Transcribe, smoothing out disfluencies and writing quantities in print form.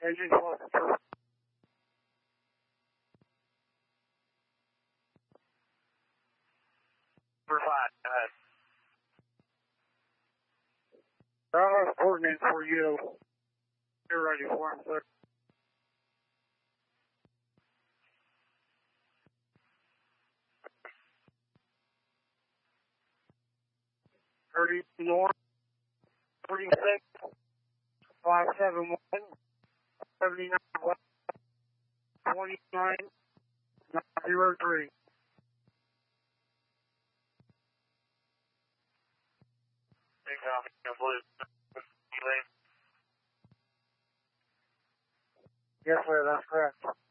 Agent 12. Number 5, go ahead. I have coordinates for you. You're ready for him, sir. North, 36, 571, 79 West, 29, 903. Big copy, blue. Yes, sir, that's correct.